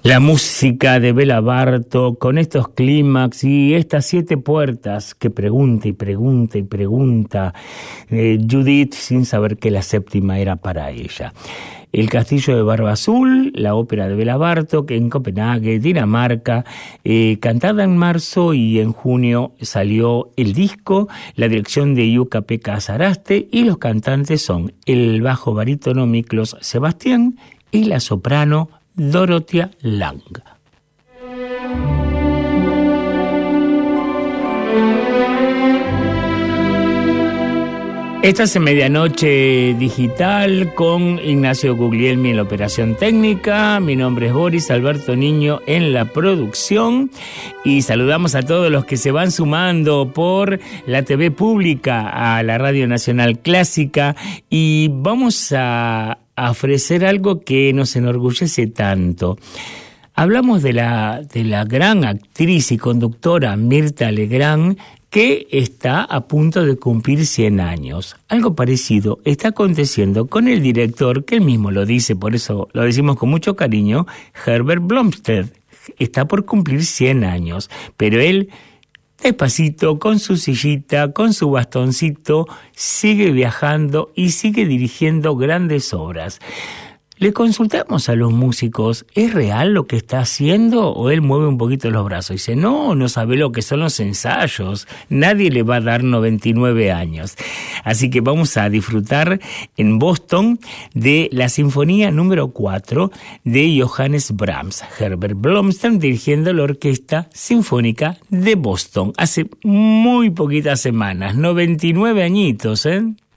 La música de Béla Bartók con estos clímax y estas 7 puertas que pregunta y pregunta y pregunta Judith sin saber que la séptima era para ella. El Castillo de Barba Azul, la ópera de Béla Bartók en Copenhague, Dinamarca, cantada en marzo, y en junio salió el disco, la dirección de Jukka-Pekka Saraste, y los cantantes son el bajo barítono Miklos Sebastián y la soprano Dorothea Lange. Estás en Medianoche Digital con Ignacio Guglielmi en la operación técnica. Mi nombre es Boris Alberto Niño en la producción. Y saludamos a todos los que se van sumando por la TV pública a la Radio Nacional Clásica. Y vamos a ofrecer algo que nos enorgullece tanto. Hablamos de la gran actriz y conductora Mirtha Legrand, que está a punto de cumplir 100 años. Algo parecido está aconteciendo con el director, que él mismo lo dice, por eso lo decimos con mucho cariño, Herbert Blomstedt. Está por cumplir 100 años, pero él, despacito, con su sillita, con su bastoncito, sigue viajando y sigue dirigiendo grandes obras. Le consultamos a los músicos, ¿es real lo que está haciendo? O él mueve un poquito los brazos y dice, no sabe lo que son los ensayos, nadie le va a dar 99 años. Así que vamos a disfrutar en Boston de la Sinfonía número 4 de Johannes Brahms. Herbert Blomstedt dirigiendo la Orquesta Sinfónica de Boston hace muy poquitas semanas, 99 añitos, ¿eh?